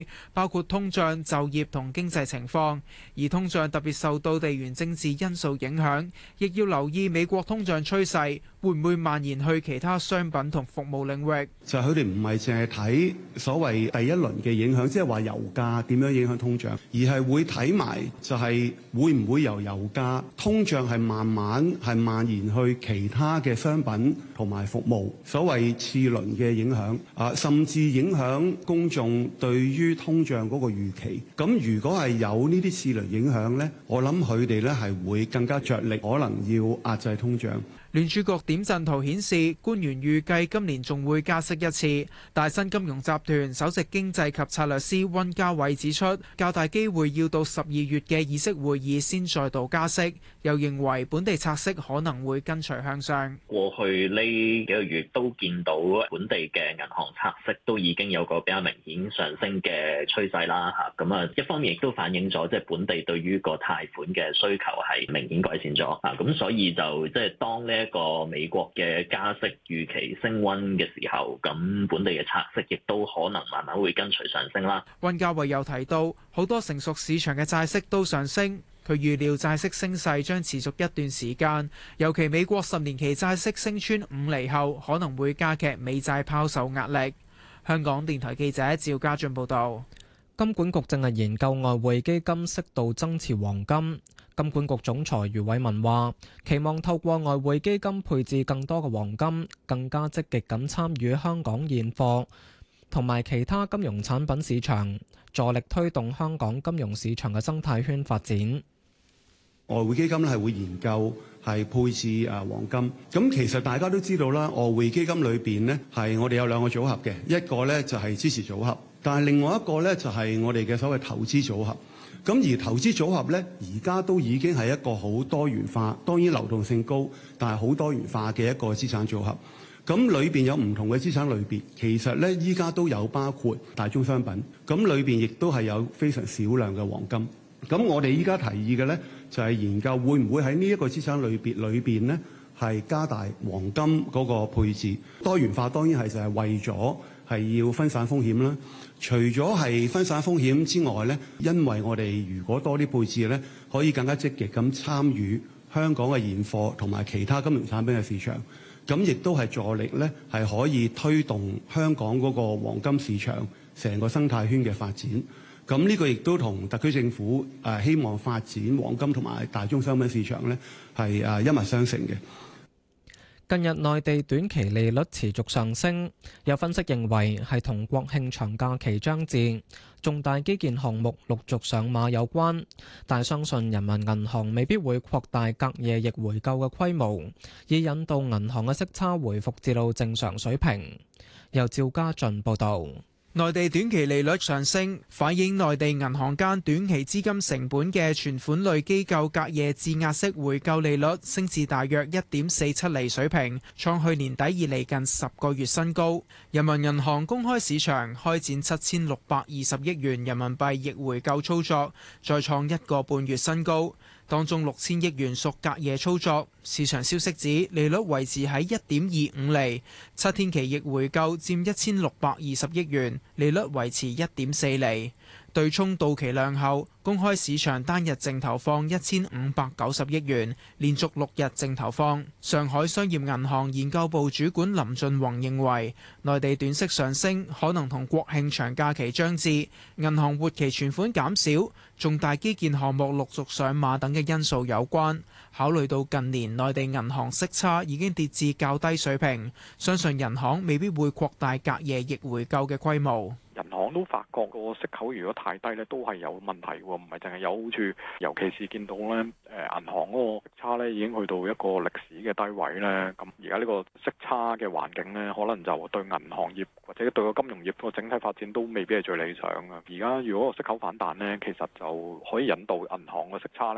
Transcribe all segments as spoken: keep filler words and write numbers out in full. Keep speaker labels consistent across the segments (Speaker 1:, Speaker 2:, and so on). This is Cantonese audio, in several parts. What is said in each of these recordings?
Speaker 1: 包括通脹、就業同經濟情況，而通脹特別受到地緣政治因素影響，亦要留意美國通脹趨勢會唔會蔓延去其他商品同服務領域。
Speaker 2: 就係佢哋唔係淨係睇所謂第一輪嘅影響，即係話油價點樣影響通脹，而係會睇埋就係會唔會由油價通脹係慢慢係蔓延去其他嘅商品同埋服務，所謂次輪嘅影響啊，甚至影響公眾對於通脹嗰個預期。咁如果係有呢啲次輪影響咧，我諗佢哋咧係會更加着力，可能要壓制通脹。
Speaker 1: 聯儲局點陣圖顯示，官員預計今年仲會加息一次。大新金融集團首席經濟及策略師溫家偉指出，較大機會要到十二月嘅議息會議先再度加息。又認為本地拆息可能會跟隨向上。
Speaker 3: 過去呢幾個月都見到本地嘅銀行拆息都已經有個比較明顯上升嘅趨勢啦嚇。咁啊，一方面亦都反映咗即係本地對於個貸款嘅需求係明顯改善咗啊。咁所以就即係當呢一個美國嘅加息預期升溫嘅時候，咁本地嘅拆息亦都可能慢慢會跟隨上升啦。
Speaker 1: 溫家偉又提到，好多成熟市場嘅債息都上升。佢預料債息升勢將持續一段時間，尤其美國十年期債息升穿五厘後，可能會加劇美債拋售壓力。香港電台記者趙家俊報導。
Speaker 4: 金管局正係研究外匯基金適度增持黃金。金管局總裁余偉文話，期望透過外匯基金配置更多嘅黃金，更加積極咁參與香港現貨同埋其他金融產品市場，助力推動香港金融市場嘅生態圈發展。
Speaker 2: 外匯基金咧係會研究係配置啊黃金。咁其實大家都知道啦，外匯基金裏邊呢係我哋有兩個組合嘅，一個咧就係支持組合，但係另外一個咧就係我哋嘅所謂投資組合。咁而投資組合咧，而家都已經係一個好多元化，當然流動性高，但係好多元化嘅一個資產組合。咁裏邊有唔同嘅資產類別，其實咧依家都有包括大宗商品，咁裏邊亦都係有非常少量嘅黃金。咁我哋依家提議嘅咧，就係研究會唔會喺呢一個資產類別裏邊呢，係加大黃金嗰個配置。多元化當然係就係為咗係要分散風險啦。除咗係分散風險之外咧，因為我哋如果多啲配置咧，可以更加積極咁參與香港嘅現貨同埋其他金融產品嘅市場。咁亦都係助力咧，係可以推動香港嗰個黃金市場成個生態圈嘅發展。咁呢個亦都同特區政府誒希望發展黃金同埋大宗商品市場咧，係誒一脈相承嘅。
Speaker 4: 近日內地短期利率持續上升，有分析認為係同國慶長假期將至、重大基建項目陸續上馬有關，但相信人民銀行未必會擴大隔夜逆回購嘅規模，以引導銀行嘅息差回復至到正常水平。由趙家俊報導。
Speaker 1: 內地短期利率上升，反映內地銀行間短期資金成本嘅存款類機構隔夜質押式回購利率升至大約一點四七厘水平，創去年底以嚟近十個月新高。人民銀行公開市場開展七千六百二十億元人民幣逆回購操作，再創一個半月新高。當中六千億元屬隔夜操作，市場消息指利率維持喺一點二五厘，七天期逆回購佔一千六百二十億元，利率維持一點四厘。對沖到期量後，公開市場單日淨投放一千五百九十億元，連續六日淨投放。上海商業銀行研究部主管林俊宏認為，內地短息上升可能同國慶長假期將至、銀行活期存款減少、重大基建項目陸續上馬等嘅因素有關。考慮到近年內地銀行息差已經跌至較低水平，相信銀行未必會擴大隔夜逆回購嘅規模。
Speaker 5: 銀行都發覺個息口如果太低咧，都係有問題喎，唔係淨係有好處。尤其是見到咧，誒銀行嗰個息差咧已經去到一個歷史嘅低位咧。咁而家呢個息差嘅環境咧，可能就對銀行業或者對個金融業個整體發展都未必係最理想嘅。而家如果個息口反彈咧，其實就可以引導銀行個息差咧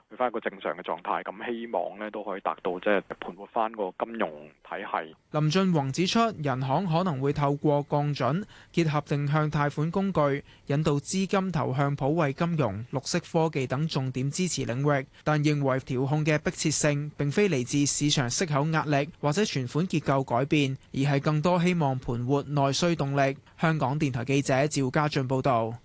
Speaker 5: 去翻一個正常嘅狀態。咁希望咧都可以達到即係盤活翻個金融體系。
Speaker 1: 林俊宏指出，人行可能會透過降準、結合定向貸款工具，引導資金投向普惠金融、綠色科技等重點支持領域，但認為調控嘅迫切性並非嚟自市場息口壓力或者存款結構改變，而係更多希望盤活內需動力。香港電台記者趙家俊報導。